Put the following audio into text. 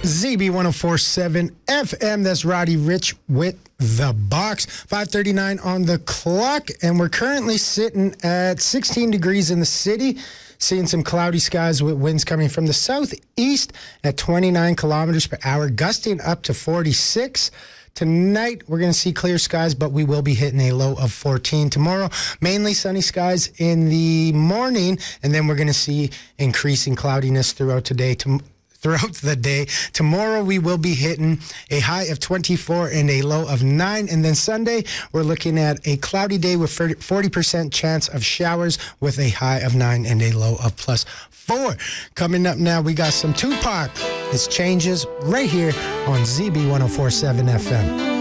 ZB1047 FM. That's Roddy Rich with The Box. 5:39 on the clock, and we're currently sitting at 16 degrees in the city. Seeing some cloudy skies with winds coming from the southeast at 29 kilometers per hour, gusting up to 46. Tonight, we're going to see clear skies, but we will be hitting a low of 14. Tomorrow, mainly sunny skies in the morning, and then we're going to see increasing cloudiness throughout the day. Tomorrow, we will be hitting a high of 24 and a low of 9. And then Sunday, we're looking at a cloudy day with 40% chance of showers with a high of 9 and a low of +4. Coming up now, we got some Tupac. It's Changes right here on ZB1047 FM.